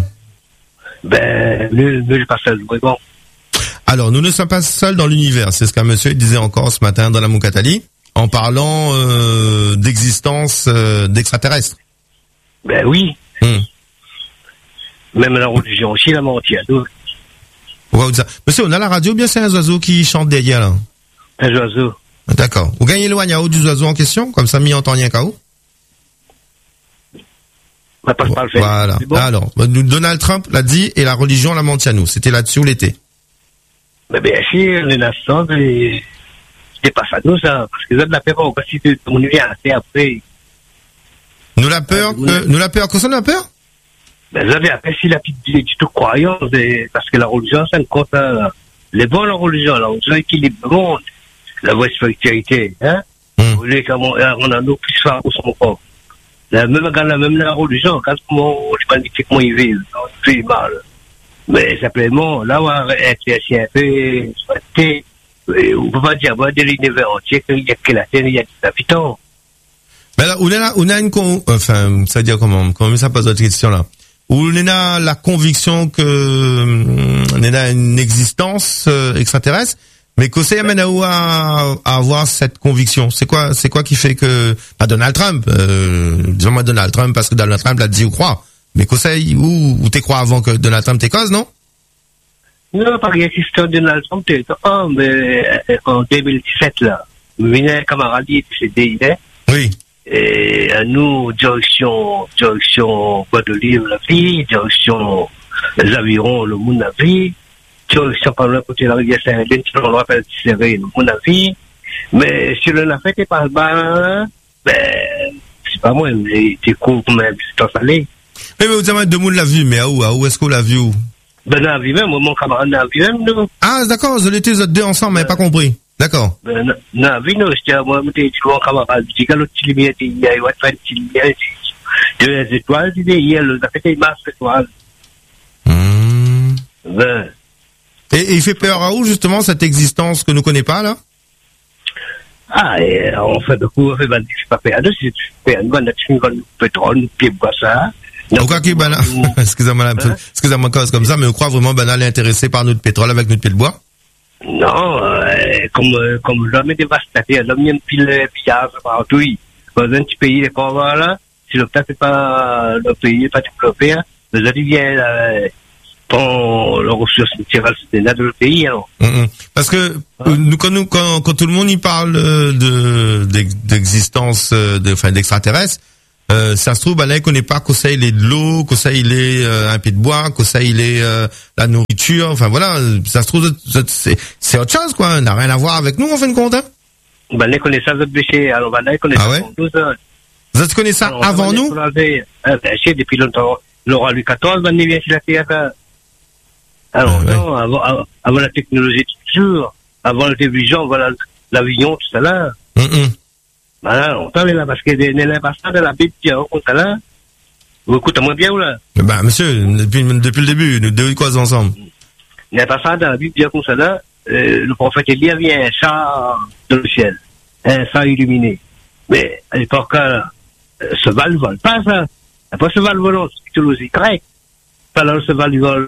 Ben, le, le, pas seul, vraiment. Alors, nous ne sommes pas seuls dans l'univers. C'est ce qu'un monsieur disait encore ce matin dans la Moukatali, en parlant euh, d'existence euh, d'extraterrestres. Ben oui. Hum. Même la religion aussi, la menti à deux. Pourquoi vous dites ça? Monsieur, on a la radio, bien c'est un oiseau qui chante derrière, là. Un oiseau. D'accord. Vous gagnez le wanyao du oiseau en question, comme ça, mi entend rien qu'à où? On passe pas le fait. Voilà. Bon. Alors, Donald Trump l'a dit, et la religion l'a menti à nous. C'était là-dessus où l'été. Mais bien sûr, les nations, c'est pas ça, nous, ça, parce que nous avons la peur, on va si on vient assez après. Nous la peur, que, nous la peur, que ça nous la peur? Ben, vous avez après, si la petite, du tout croyance, parce que la religion, ça ne compte, euh, les bons, la religion, la religion équilibre le monde, la vraie spiritualité, hein? Mmh. Vous voulez comment, on a nos plus forts pour son corps. La même, la même, la religion, quand comment, je ne sais pas comment ils vivent, on fait mal. Mais simplement, là où on est un peu, on peut pas dire, on va dire l'univers entier, qu'il y a que la Terre, il y a des habitants. Mais là, on a, on a une, con, enfin, ça veut dire comment, comment ça pose votre question là? Où on a la conviction que, on a une existence euh, extraterrestre, mais qu'au C M N A O à, à avoir cette conviction. C'est quoi, c'est quoi qui fait que, pas Donald Trump, euh, disons-moi Donald Trump parce que Donald Trump l'a dit ou croit. Mais conseil, où, où t'es crois avant que Donald Trump t'es cause, non? Non, parce qu'il y a l'histoire de Donald Trump, t'es, oh, mais, en deux mille dix-sept, là, un camarade, c'est D I. Oui. Et, à nous, direction, direction, Guadeloupe, la vie, direction, les avirons, le monde, la vie, direction, par le côté de la rivière Saint-Hélène, on le rappelle, c'est le monde, la vie. Mais, si le n'a fait, t'es pas, ben, ben, c'est pas moi, mais t'es court comme un visiteur salé. Mais vous avez deux monde l'a vu, mais à où, à où est-ce qu'on l'a vu où? Ben, dans la vie même, mon camarade dans la vie même, nous. Ah, d'accord, vous étiez les deux ensemble, mais pas compris. D'accord. Ben, dans la vie, nous, j'étais, moi, j'étais, mon camarade, j'étais, quand l'autre lumière, il y a, il y a, il y a, il y a, des étoiles, il y a, il a fait des masses d'étoiles. Mmh. Ben. Et, et il fait peur à où, justement, cette existence que nous connaissons pas, là? Ah, et, on fait beaucoup, on fait, ben, c'est pas fait à deux, c'est, c'est, un bon, c'est, un pétrole, puis, bois ça. Pourquoi qui banal, excusez-moi, hein? excusez-moi, cause comme ça, mais on croit vraiment banal est intéressé par notre pétrole avec notre pied de bois? Non, euh, comme, euh, comme l'homme est dévastateur, l'homme y a une pile de pillage partout, dans un petit pays, les pauvres, là, si le peuple n'est pas, le pays n'est pas développé, hein, les autres viennent, euh, pour les ressources naturelles de le pays, alors. Mmh, parce que, hein? nous, quand nous, quand, quand tout le monde y parle de, d'existence, de, enfin, d'extraterrestres, Euh, ça se trouve, bah là, il connaît pas qu'au ça il est de l'eau, qu'au ça il est euh, un pied de bois, qu'au ça il est euh, la nourriture. Enfin voilà, ça se trouve, c'est, c'est autre chose quoi. Ça n'a rien à voir avec nous en fin de compte. Hein. Bah là, il connaît ça d'autres péchés. Alors bah là, il connaît ah ça ouais? pour douze ans. Vous avez connu ça alors, avant nous? Un péché depuis longtemps. Laura Louis quatorze, ben, il vient chez la T F un. Alors, ah, non, ouais. avant, avant, avant la technologie, toujours, avant la télévision, voilà, l'avion, tout ça là. Mm-hmm. Voilà, on parle là, parce que les passants de la Bible, comme ça là. Vous écoutez moins bien ou là? Bah, monsieur, depuis, depuis le début, nous deux quoi ensemble? Les passants de la Bible, comme ça là, euh, le prophète Élie vient un char dans le ciel. Un char illuminé. Mais, à l'époque, là, ce val vole pas ça. Pas ce val volant, c'est mythologie grecque. Pas là, ce val vol.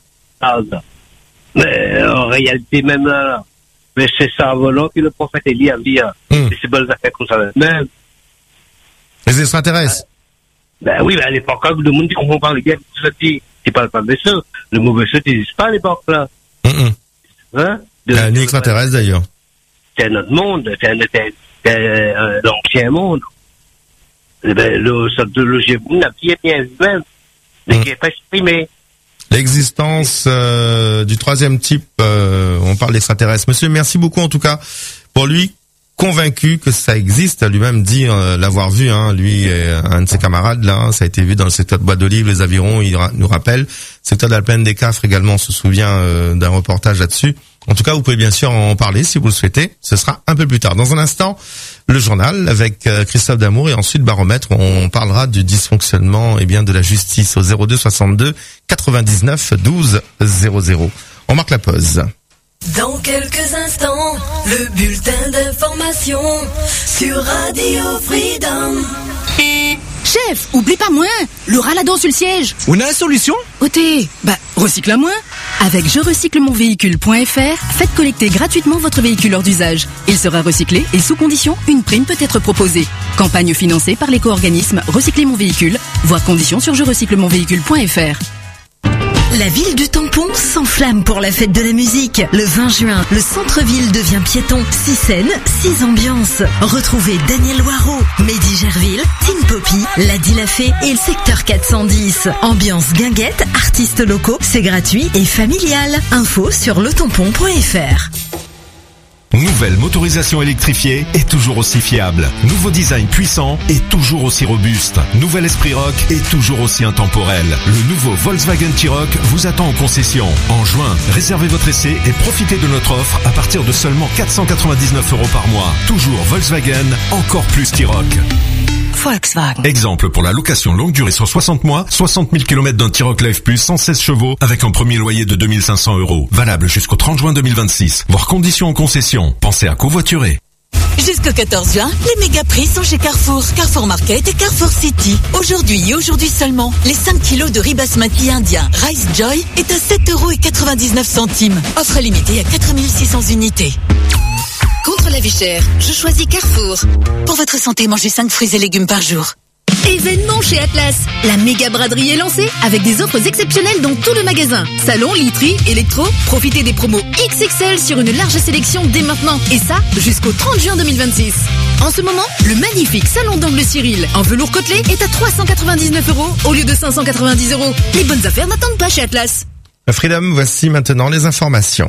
Mais, en réalité, même là, mais c'est ça volant que le prophète Élie a dit, mm. c'est ces bonnes affaires comme ça. Même. Les extraterrestres? Ben oui, ben à l'époque, le monde qui comprend pas les gars, tout ça dit, tu parles pas de vaisseau. Le mot vaisseau n'existe pas à l'époque, là. Mm-mm. Hein? De, ben, ni extraterrestre, d'ailleurs. C'est notre monde, c'est un, c'est, c'est, euh, l'ancien monde. Ben, le, ça, de loger, n'a bien bien même, mais qui n'est pas exprimé. L'existence euh, du troisième type, euh, on parle d'extraterrestres. Monsieur, merci beaucoup en tout cas pour lui, convaincu que ça existe, lui-même dit euh, l'avoir vu, hein, lui et un de ses camarades là, ça a été vu dans le secteur de Bois d'Olive, les avirons, il ra- nous rappelle. Le secteur de la plaine des Cafres également, on se souvient euh, d'un reportage là-dessus. En tout cas, vous pouvez bien sûr en parler si vous le souhaitez. Ce sera un peu plus tard. Dans un instant, le journal avec euh, Christophe Damour et ensuite Baromètre. On parlera du dysfonctionnement et bien de la justice au zéro deux soixante-deux quatre-vingt-dix-neuf douze zéro zéro. On marque la pause. Dans quelques instants, le bulletin d'information sur Radio Freedom. Chef, oublie pas moins, le rat là-dedans sur le siège. On a la solution? Ôtez, bah, recycle à moins. Avec je recycle mon véhicule point f r, faites collecter gratuitement votre véhicule hors d'usage. Il sera recyclé et sous condition, une prime peut être proposée. Campagne financée par l'éco-organisme Recycler mon véhicule. Voir conditions sur je recycle mon véhicule point f r. La ville du Tampon s'enflamme pour la fête de la musique. Le vingt juin, le centre-ville devient piéton. Six scènes, six ambiances. Retrouvez Daniel Loireau, Mehdi Gerville, Tim Poppy, Ladi Lafay et le secteur quatre cent dix. Ambiance guinguette, artistes locaux, c'est gratuit et familial. Info sur le tampon point f r. Nouvelle motorisation électrifiée et toujours aussi fiable. Nouveau design puissant et toujours aussi robuste. Nouvel esprit rock et toujours aussi intemporel. Le nouveau Volkswagen T-Roc vous attend en concession. En juin, réservez votre essai et profitez de notre offre à partir de seulement quatre cent quatre-vingt-dix-neuf euros par mois. Toujours Volkswagen, encore plus T-Roc. Volkswagen. Exemple pour la location longue durée sur soixante mois, soixante mille kilomètres d'un T-Roc Live Plus cent seize chevaux avec un premier loyer de deux mille cinq cents euros. Valable jusqu'au trente juin deux mille vingt-six. Voir conditions en concession. Pensez à covoiturer. Jusqu'au quatorze juin, les méga prix sont chez Carrefour, Carrefour Market et Carrefour City. Aujourd'hui et aujourd'hui seulement, les cinq kilos de riz basmati indien Rice Joy est à sept euros quatre-vingt-dix-neuf. Offre limitée à quatre mille six cents unités. Contre la vie chère, je choisis Carrefour. Pour votre santé, mangez cinq fruits et légumes par jour. Événement chez Atlas. La méga braderie est lancée avec des offres exceptionnelles dans tout le magasin. Salon, literie, électro, profitez des promos X X L sur une large sélection dès maintenant. Et ça, jusqu'au trente juin deux mille vingt-six. En ce moment, le magnifique salon d'angle Cyril en velours côtelé est à trois cent quatre-vingt-dix-neuf euros au lieu de cinq cent quatre-vingt-dix euros. Les bonnes affaires n'attendent pas chez Atlas. Freedom, voici maintenant les informations.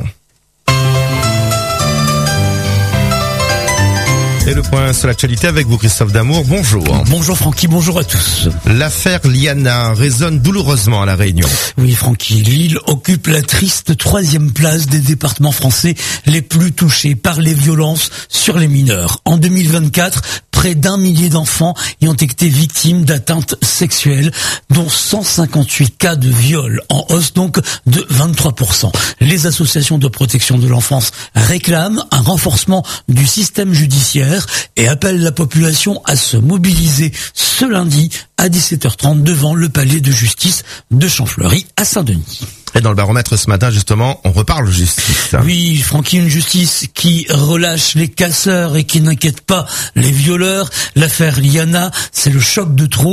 Et le point sur l'actualité avec vous, Christophe Damour. Bonjour. Bonjour Francky, bonjour à tous. L'affaire Liana résonne douloureusement à La Réunion. Oui Francky, l'île occupe la triste troisième place des départements français les plus touchés par les violences sur les mineurs. En deux mille vingt-quatre, près d'un millier d'enfants y ont été victimes d'atteintes sexuelles, dont cent cinquante-huit cas de viol, en hausse donc de vingt-trois pour cent. Les associations de protection de l'enfance réclament un renforcement du système judiciaire et appellent la population à se mobiliser ce lundi à dix-sept heures trente devant le palais de justice de Champfleury à Saint-Denis. Et dans le baromètre ce matin, justement, on reparle justice. Oui, Francky, une justice qui relâche les casseurs et qui n'inquiète pas les violeurs. L'affaire Liana, c'est le choc de trop pour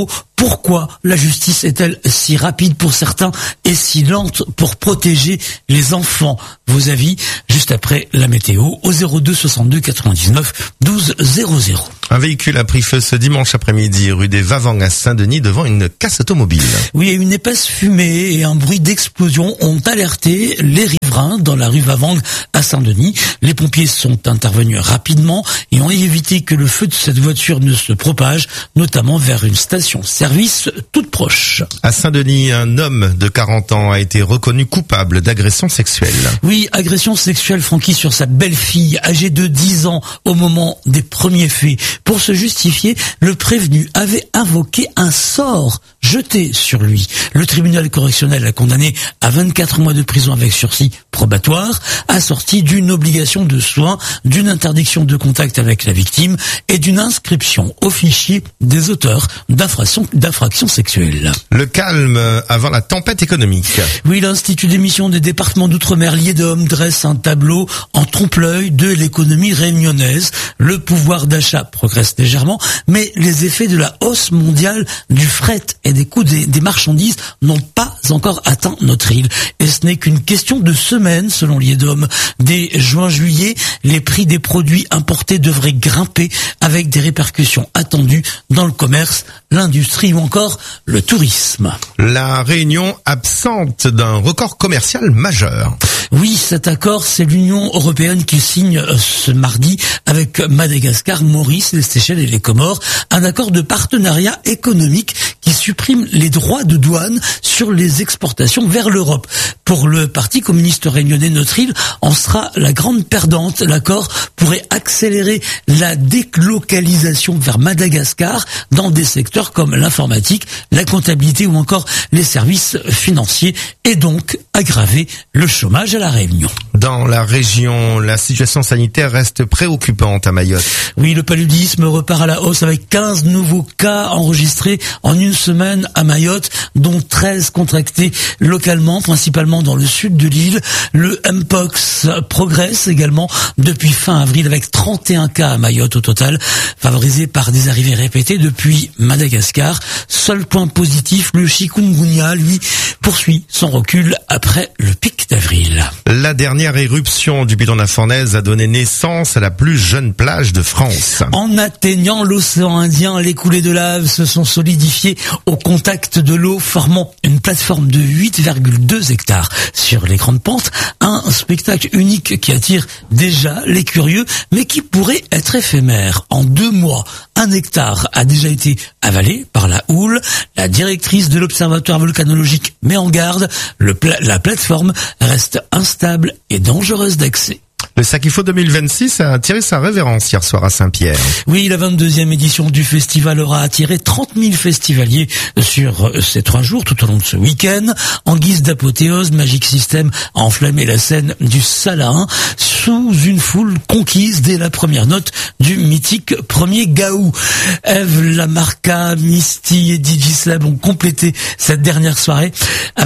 Pourquoi la justice est-elle si rapide pour certains et si lente pour protéger les enfants? Vos avis, juste après la météo, au zéro deux soixante-deux quatre-vingt-dix-neuf douze zéro zéro. Un véhicule a pris feu ce dimanche après-midi rue des Vavangs à Saint-Denis devant une casse automobile. Oui, une épaisse fumée et un bruit d'explosion ont alerté les riverains dans la rue Vavangs à Saint-Denis. Les pompiers sont intervenus rapidement et ont évité que le feu de cette voiture ne se propage, notamment vers une station-service toute proche. À Saint-Denis, un homme de quarante ans a été reconnu coupable d'agression sexuelle. Oui, agression sexuelle, Francky, sur sa belle-fille âgée de dix ans au moment des premiers faits. Pour se justifier, le prévenu avait invoqué un sort jeté sur lui. Le tribunal correctionnel l'a condamné à vingt-quatre mois de prison avec sursis probatoire, assorti d'une obligation de soins, d'une interdiction de contact avec la victime et d'une inscription au fichier des auteurs d'infractions, d'infractions sexuelles. Le calme avant la tempête économique. Oui, l'Institut d'émission des départements d'outre-mer liés d'hommes dresse un tableau en trompe-l'œil de l'économie réunionnaise. Le pouvoir d'achat progresse légèrement, mais les effets de la hausse mondiale du fret et des coûts des, des marchandises n'ont pas encore atteint notre île. Et ce n'est qu'une question de semaines, selon l'IEDOM. Dès juin-juillet, les prix des produits importés devraient grimper avec des répercussions attendues dans le commerce, l'industrie ou encore le tourisme. La Réunion absente d'un record commercial majeur. Oui, cet accord, c'est l'Union européenne qui signe ce mardi avec Madagascar, Maurice, les Seychelles et les Comores, un accord de partenariat économique qui supprime les droits de douane sur les exportations vers l'Europe. Pour le Parti communiste réunionnais, notre île en sera la grande perdante. L'accord pourrait accélérer la délocalisation vers Madagascar dans des secteurs comme l'informatique, la comptabilité ou encore les services financiers et donc aggraver le chômage à la Réunion. Dans la région, la situation sanitaire reste préoccupante à Mayotte. Oui, le paludisme repart à la hausse avec quinze nouveaux cas enregistrés en une semaine à Mayotte, dont treize contractés localement, principalement dans le sud de l'île. Le Mpox progresse également depuis fin avril avec trente et un cas à Mayotte au total, favorisé par des arrivées répétées depuis Madagascar. Seul point positif, le chikungunya, lui, poursuit son recul après le pic d'avril. La dernière éruption du Bidon de la Fournaise a donné naissance à la plus jeune plage de France. En atteignant l'océan Indien, les coulées de lave se sont solidifiées au contact de l'eau, formant une plateforme de huit virgule deux hectares sur les grandes pentes. Un spectacle unique qui attire déjà les curieux, mais qui pourrait être éphémère. En deux mois, un hectare a déjà été avalé par la houle. La directrice de l'Observatoire volcanologique met en garde, le pla- la plateforme reste instable et dangereuse d'accès. Le Sakifo deux mille vingt-six a attiré sa révérence hier soir à Saint-Pierre. Oui, la vingt-deuxième édition du festival aura attiré trente mille festivaliers sur ces trois jours, tout au long de ce week-end. En guise d'apothéose, Magic System a enflammé la scène du Salahin sous une foule conquise dès la première note du mythique premier Gaou. Eve Lamarca, Misty et D J Slab ont complété cette dernière soirée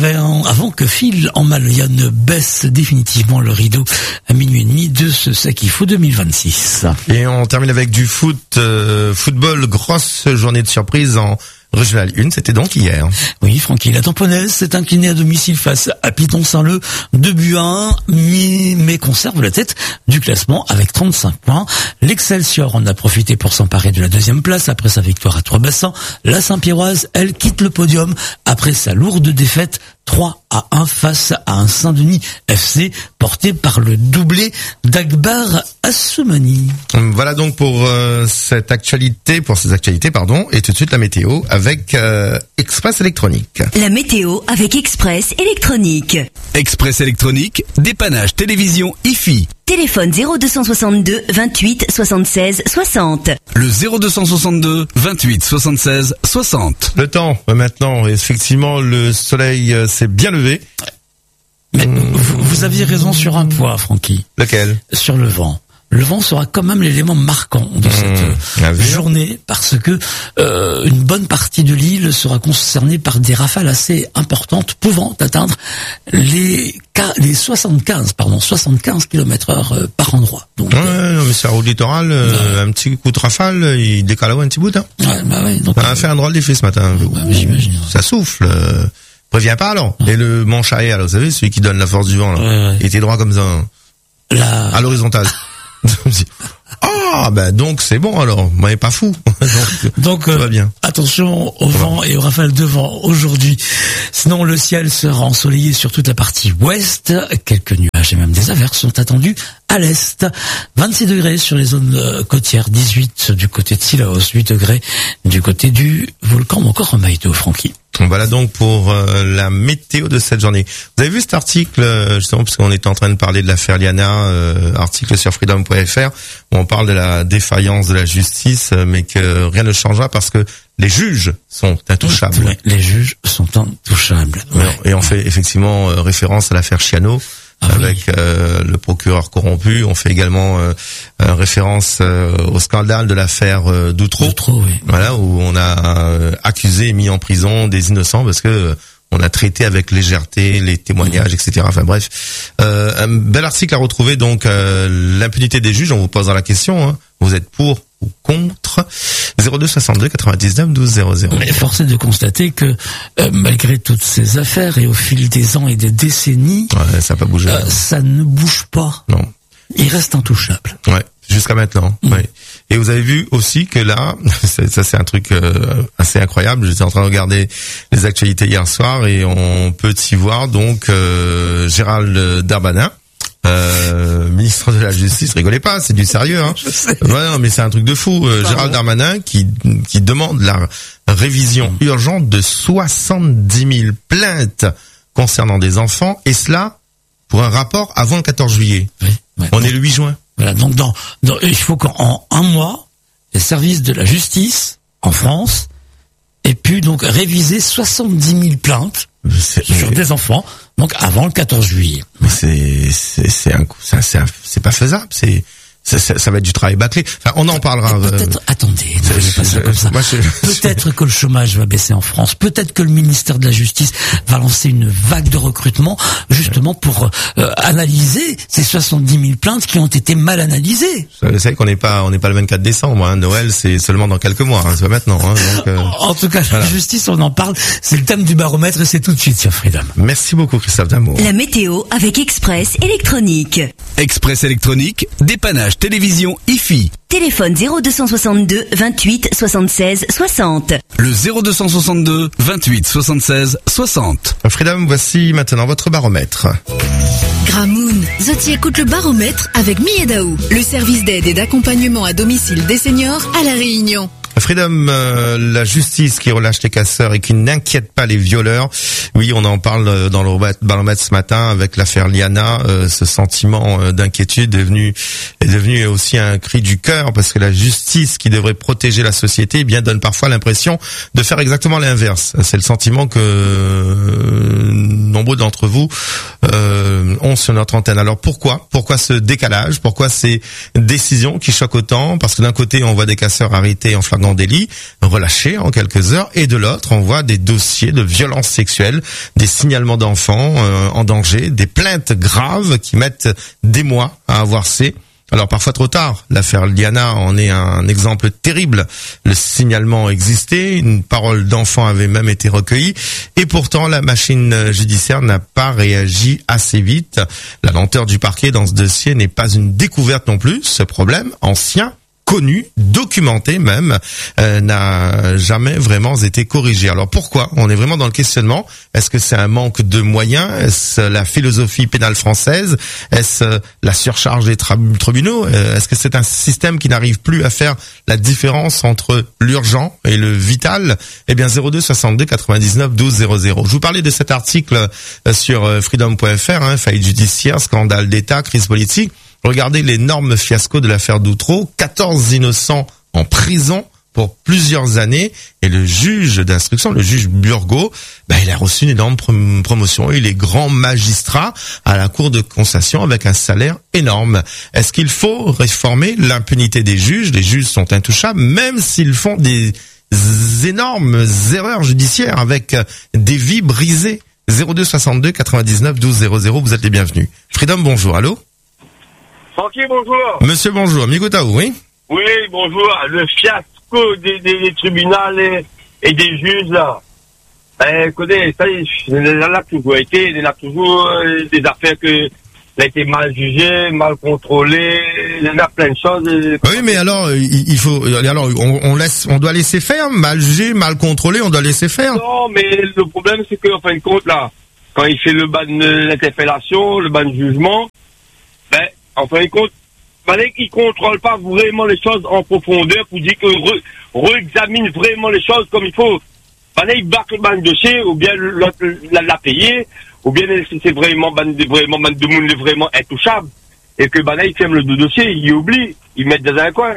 avant que Phil en Maloya ne baisse définitivement le rideau à minuit et demi de ce Sakifo deux mille vingt-six. Et on termine avec du foot, euh, football, grosse journée de surprise en Régional un, c'était donc hier. Oui, Francky, la Tamponnaise s'est inclinée à domicile face à Piton-Saint-Leu, deux buts à un, mais conserve la tête du classement avec trente-cinq points. L'Excelsior en a profité pour s'emparer de la deuxième place après sa victoire à Trois-Bassins. La Saint-Pierroise, elle, quitte le podium après sa lourde défaite trois à un face à un Saint-Denis F C porté par le doublé d'Akbar Assoumani. Voilà donc pour euh, cette actualité, pour ces actualités, pardon, et tout de suite la météo avec euh, Express Électronique. La météo avec Express Électronique. Express Électronique, dépannage télévision I F I. Téléphone zéro deux soixante-deux vingt-huit soixante-seize soixante. Le zéro deux soixante-deux vingt-huit soixante-seize soixante. Le temps, maintenant, effectivement, le soleil euh, s'est bien levé. Mais vous, vous aviez raison sur un point, Francky. Lequel? Sur le vent. le vent sera quand même l'élément marquant de cette mmh, journée parce que euh, une bonne partie de l'île sera concernée par des rafales assez importantes pouvant atteindre les les soixante-quinze pardon soixante-quinze kilomètres heure euh, par endroit. Donc ouais, euh, non, mais c'est au littoral, euh, un petit coup de rafale, il décale un petit bout. Hein. Ouais, bah ouais, donc, on a euh, fait un drôle d'effet ce matin. Bah, j'imagine. Ça souffle. Euh, préviens pas alors. Ouais. Et le manche à air, là, vous savez, celui qui donne la force du vent, là, ouais, ouais. il était droit comme ça, hein. La... à l'horizontale. Ah, ben donc c'est bon alors, moi pas fou. donc donc ça va bien. Attention au vent et au rafale de vent aujourd'hui. Sinon le ciel sera ensoleillé sur toute la partie ouest. Quelques nuages et même des averses sont attendus à l'est. vingt-six degrés sur les zones côtières, dix-huit du côté de Sillaos, huit degrés du côté du volcan encore en Maïto, Francky. Voilà donc pour euh, la météo de cette journée. Vous avez vu cet article, justement, parce qu'on était en train de parler de l'affaire Liana, euh, article sur freedom point f r, où on parle de la défaillance de la justice, mais que rien ne changera parce que les juges sont intouchables. Oui, les juges sont intouchables. Ouais. Et on fait effectivement euh, référence à l'affaire Chiano. Ah avec oui. euh, le procureur corrompu. On fait également euh, euh, référence euh, au scandale de l'affaire euh, Doutreau, Doutreau oui. voilà, où on a euh, accusé et mis en prison des innocents parce que euh, on a traité avec légèreté les témoignages, mmh. et cetera. Enfin bref, euh, un bel article à retrouver. Donc euh, l'impunité des juges. On vous posera la question. Hein. Vous êtes pour ou contre? Zéro deux soixante-deux quatre-vingt-dix-neuf douze zéro zéro. Mais force est de constater que euh, malgré toutes ces affaires et au fil des ans et des décennies, ouais, ça n'a pas bougé. Euh, ça ne bouge pas. Non. Il reste intouchable. Ouais. Jusqu'à maintenant. Mmh. Ouais. Et vous avez vu aussi que là, ça c'est un truc euh, assez incroyable. J'étais en train de regarder les actualités hier soir et on peut y voir donc euh, Gérald Darmanin. Euh, ministre de la Justice, rigolez pas, c'est du sérieux, hein. Je sais. Ouais, non, mais c'est un truc de fou. Euh, Gérald Darmanin qui qui demande la révision mmh. urgente de soixante-dix mille plaintes concernant des enfants, et cela pour un rapport avant le quatorze juillet. Oui, ouais, On donc, est le huit juin. Voilà, donc dans, dans il faut qu'en un mois, les services de la justice en France aient pu donc réviser soixante-dix mille plaintes c'est, sur mais... des enfants. Donc avant le quatorze juillet. Mais c'est c'est c'est un c'est c'est, c'est pas faisable, c'est ça, ça, ça va être du travail bâclé. Enfin, on en parlera. Peut-être, euh... attendez, ne voyez pas ça comme ça. Moi, je... Peut-être que le chômage va baisser en France. Peut-être que le ministère de la Justice va lancer une vague de recrutement, justement pour euh, analyser ces soixante-dix mille plaintes qui ont été mal analysées. Vous savez qu'on n'est pas, on n'est pas le vingt-quatre décembre. Hein. Noël, c'est seulement dans quelques mois. Hein. C'est pas maintenant. Hein. Donc, euh... En tout cas, voilà. La justice, on en parle. C'est le thème du baromètre et c'est tout de suite sur Freedom. Merci beaucoup, Christophe Damour. La météo avec Express Électronique. Express Électronique, dépannage télévision I F I. Téléphone zéro deux cent soixante-deux vingt-huit soixante-seize soixante. Le zéro deux cent soixante-deux vingt-huit soixante-seize soixante. Freedom, voici maintenant votre baromètre. Gramoun, Zoti écoute le baromètre avec Miedao, le service d'aide et d'accompagnement à domicile des seniors à La Réunion. Freedom, euh, la justice qui relâche les casseurs et qui n'inquiète pas les violeurs. Oui, on en parle dans le baromètre ce matin avec l'affaire Liana. Euh, ce sentiment euh, d'inquiétude est devenu, est devenu aussi un cri du cœur parce que la justice qui devrait protéger la société, eh bien, donne parfois l'impression de faire exactement l'inverse. C'est le sentiment que euh, nombreux d'entre vous euh, ont sur notre antenne. Alors pourquoi Pourquoi ce décalage? Pourquoi ces décisions qui choquent autant? Parce que d'un côté, on voit des casseurs arrêtés en flagrant délit, relâchés en quelques heures, et de l'autre, on voit des dossiers de violences sexuelles, des signalements d'enfants euh, en danger, des plaintes graves qui mettent des mois à avoir ces. Alors parfois trop tard. L'affaire Liana en est un exemple terrible. Le signalement existait, une parole d'enfant avait même été recueillie, et pourtant la machine judiciaire n'a pas réagi assez vite. La lenteur du parquet dans ce dossier n'est pas une découverte non plus. Ce problème ancien, connu, documenté même, euh, n'a jamais vraiment été corrigé. Alors pourquoi? On est vraiment dans le questionnement. Est-ce que c'est un manque de moyens? Est-ce la philosophie pénale française? Est-ce la surcharge des tra- tribunaux? Est-ce que c'est un système qui n'arrive plus à faire la différence entre l'urgent et le vital? Eh bien, zéro deux soixante-deux quatre-vingt-dix-neuf douze zéro zéro. Je vous parlais de cet article sur freedom point f r, hein, faillite judiciaire, scandale d'État, crise politique. Regardez l'énorme fiasco de l'affaire Doutreau, quatorze innocents en prison pour plusieurs années et le juge d'instruction, le juge Burgot, ben, il a reçu une énorme prom- promotion. Il est grand magistrat à la Cour de cassation avec un salaire énorme. Est-ce qu'il faut réformer l'impunité des juges? Les juges sont intouchables, même s'ils font des énormes erreurs judiciaires avec des vies brisées. zéro deux soixante-deux quatre-vingt-dix-neuf douze zéro zéro, vous êtes les bienvenus. Freedom, bonjour, allô? Francky, bonjour. Monsieur, bonjour. Amigo Taou, oui? Oui, bonjour. Le fiasco des, des, des tribunaux et, et des juges, là. Eh, écoutez, ça, il y en a toujours été, il y en a toujours euh, des affaires que a été mal jugées, mal contrôlées, il y en a plein de choses. Euh, oui, mais alors, il, il faut, alors, on, on laisse, on doit laisser faire, mal jugé, mal contrôlé, on doit laisser faire. Non, mais le problème, c'est qu'en fin de compte, là, quand il fait le ban de l'interpellation, le ban de jugement, ben, en fin de compte, fallait qu'il contrôle pas vraiment les choses en profondeur pour dire qu'il re, réexamine vraiment les choses comme il faut. Fallait il barque le ban de dossier, ou bien l'autre l'a, l'a payé, ou bien c'est vraiment ban de, vraiment ban de monde vraiment intouchable. Et que ben, il ferme le dossier, il oublie, il met dans un coin.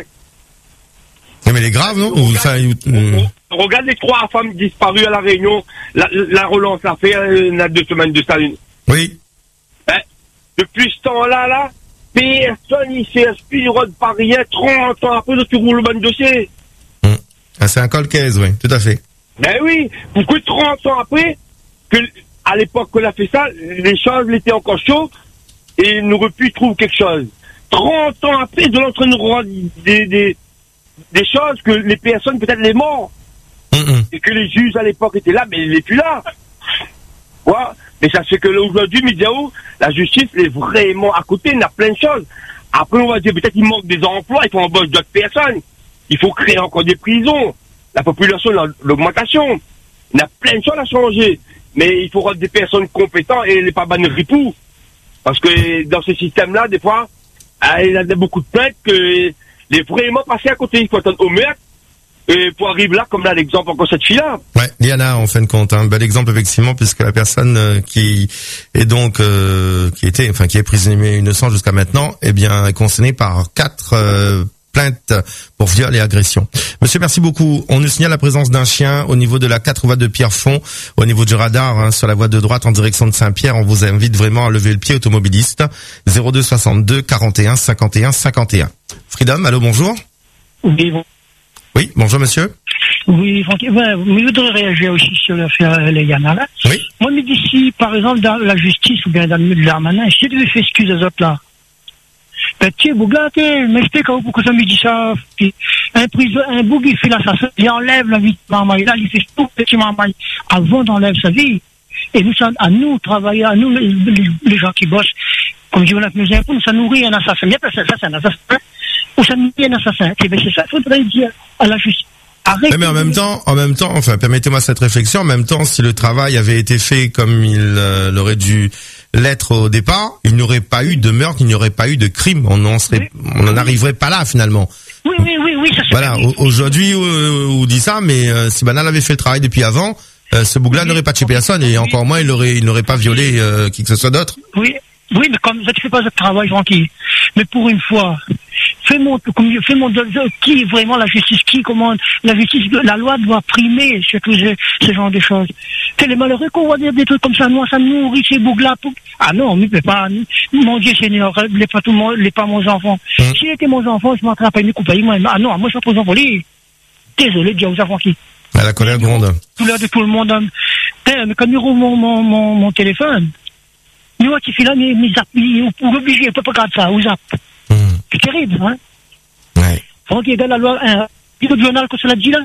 Mais elle est grave, non? On regarde, euh... on, on regarde les trois femmes disparues à La Réunion, la, la relance a fait, il y a deux semaines de ça. Oui. Ben, depuis ce temps-là, là, personne n'y s'inspire de pas rien, trente ans après, tu roules le bon dossier. Hum. Ah, c'est un colcaise, oui, tout à fait. Ben oui, pourquoi trente ans après, que, à l'époque qu'on a fait ça, les choses étaient encore chaudes, et on aurait pu trouver quelque chose. trente ans après, de l'entraînement des, des, des choses que les personnes, peut-être les morts, mmh. et que les juges à l'époque étaient là, mais ils n'est plus là. Ouais. Mais ça fait que aujourd'hui, Midiaou, la justice est vraiment à côté, il y a plein de choses. Après, on va dire, peut-être il manque des emplois, il faut embaucher d'autres personnes. Il faut créer encore des prisons. La population, l'augmentation. Il y a plein de choses à changer. Mais il faut avoir des personnes compétentes et les pas bannes ripoux. Parce que dans ce système-là, des fois, il y a beaucoup de plaintes que les vraiment passés à côté. Il faut attendre au meurtre. Et pour arriver là, comme là, l'exemple encore cette fille-là. Ouais, Liana, en fin de compte, un hein, bel exemple effectivement, puisque la personne euh, qui est donc euh, qui était, enfin qui est présumée innocente jusqu'à maintenant, eh bien est concernée par quatre euh, plaintes pour viol et agression. Monsieur, merci beaucoup. On nous signale la présence d'un chien au niveau de la quatre voies de Pierrefonds, au niveau du radar, hein, sur la voie de droite en direction de Saint-Pierre. On vous invite vraiment à lever le pied, automobiliste. zéro deux soixante-deux quarante et un cinquante et un cinquante et un. Freedom, allô, bonjour. Oui, bon. Oui, bonjour monsieur. Oui, Francky, ouais, mais je voudrais réagir aussi sur l'affaire Léana là. Oui. Moi, mais d'ici, par exemple, dans la justice ou bien dans le Darmanin, si tu veux faire excuse aux autres là, ben tiens, Bougla, m'explique pourquoi ça me dit ça. Un prison, un boug, il fait l'assassin, il enlève la vie de maman, là, il fait tout petit maman avant d'enlèver sa vie. Et nous, ça, à nous, travailler, à nous, les, les, les gens qui bossent, comme je vous l'ai dit, ça nourrit un assassin. Il y a personne, ça, c'est un assassin. Ou ça nourrit un assassin. Et bien, c'est ça, il faudrait dire à la justice. Arrête. Mais en même temps, en même temps, enfin, permettez-moi cette réflexion. En même temps, si le travail avait été fait comme il euh, l'aurait dû l'être au départ, il n'y aurait pas eu de meurtre, il n'y aurait pas eu de crime. On n'en serait, oui. on n'en arriverait pas là finalement. Oui, oui, oui, oui, ça. Voilà. Aujourd'hui, euh, on dit ça, mais euh, si Banal avait fait le travail depuis avant, euh, ce bougla oui. n'aurait pas tué personne et encore moins, il aurait, il n'aurait pas violé euh, qui que ce soit d'autre. Oui, oui, mais comme ça, tu fais pas ce travail tranquille. Mais pour une fois. Fais mon, fais mon, qui vraiment la justice, qui commande la justice, la loi doit primer sur tous ces, ce genre de choses. C'est les malheureux qu'on va dire des trucs comme ça, moi, ça nourrit ces bougs-là. Ah non, mais peut pas, mon Dieu Seigneur, les pas tout le monde, les pas mon enfant. Mmh. S'il était mon enfant, je m'entraîne pas une coupe, moi, ah non, moi, je suis pas mon enfant, désolé, Dieu vous a qui. À la colère gronde. Couleur de tout le monde, mais quand il roule mon, mon, mon, mon téléphone, nous, qui fait là, mais, mais, on l'oblige, on peut pas garder ça, ou zap. C'est terrible, hein? Ouais. Faut qu'il y ait la loi, un petit journal que cela dit là.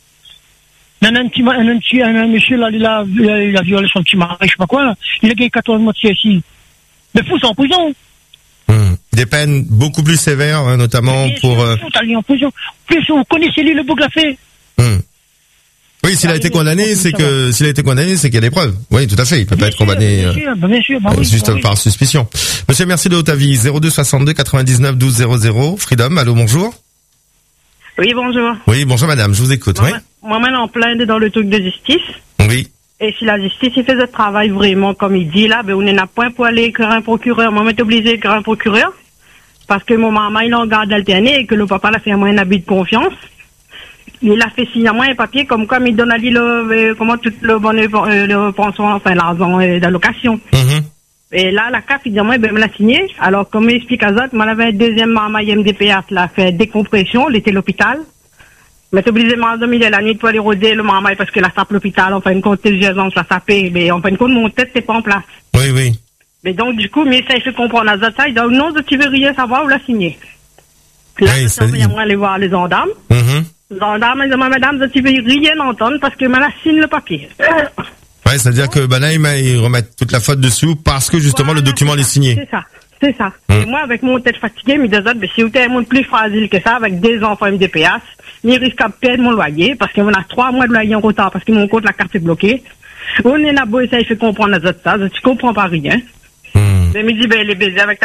Un, un, petit, un, un, petit, un, un monsieur là, il a, il a violé son petit mari, je sais pas quoi, là. Il a gagné quatorze mois de C S I. Mais fous, c'est en prison. Hum. Des peines beaucoup plus sévères, hein, notamment bien pour. Sûr, euh... faut aller en prison. Plus, vous connaissez lui le beau fait. Hum. Oui, s'il a été condamné, c'est que s'il a été condamné, c'est qu'il y a des preuves. Oui, tout à fait. Il peut pas être condamné bien sûr, bien sûr, bah euh, oui, juste bah oui. par suspicion. Monsieur, merci de votre avis. zéro deux soixante-deux quatre-vingt-dix-neuf douze zéro zéro. Freedom, allô, bonjour. Oui, bonjour. Oui, bonjour madame, je vous écoute. Moi, oui. Moi, maintenant, en plein dans le truc de justice. Oui. Et si la justice, il fait ce travail vraiment comme il dit là, ben on n'a point pour aller écrire un procureur. Moi, on est obligé d'écrire un procureur parce que mon maman il est en garde alternée et que le papa l'a fait un moyen d'habit de confiance. il a fait signer à moi un papier comme comme il donne à lui le, euh, comment tout le bon, euh, le pension, enfin, l'argent euh, d'allocation. Mm-hmm. Et là, la C A F, il dit, moi, ben, me l'a signé. Alors, comme il explique à Zot, moi, j'avais un deuxième maman M D P A, là, fait décompression, il était à l'hôpital. Mais t'es obligé de m'en la nuit pour aller rôder le maman parce que la sape l'hôpital, on fait une compte de gestion, la sapé, mais on fait une compte, mon tête, t'es pas en place. Oui, oui. Mais donc, du coup, mais ça, il fait comprendre à Zot, ça, il dit, non, tu veux rien savoir, ou l'a signé. Là, oui, ça vient moi aller voir les gendarmes. Mm-hmm. Les gendarmes, ils disent, madame, tu veux rien entendre parce que, me la signe le papier. Ouais, c'est-à-dire que, bah là, ils remettent toute la faute dessus parce que, justement, voilà, le document est signé. C'est ça. C'est ça. Mmh. Et moi, avec mon tête fatiguée, mais des autres, ben, si vous êtes un monde plus fragile que ça, avec des enfants M D P A, il risque à perdre mon loyer, parce qu'on a trois mois de loyer en retard, parce que mon compte, la carte est bloquée. On est là-bas, ça, il fait comprendre à autres ça, tu comprends pas rien. Mmh. Mais il me dit, ben, les baisers avec ta